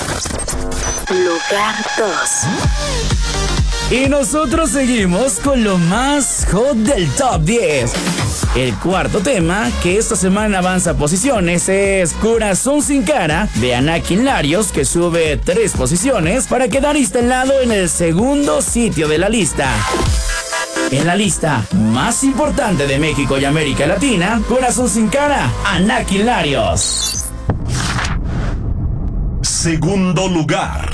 Lugar 2. Y nosotros seguimos con lo más hot del Top 10. El cuarto tema, que esta semana avanza posiciones, es Corazón sin cara, de Anakin Larios, que sube 3 posiciones para quedar instalado en el segundo sitio de la lista. En la lista más importante de México y América Latina, Corazón sin cara, Anakin Larios. Segundo lugar.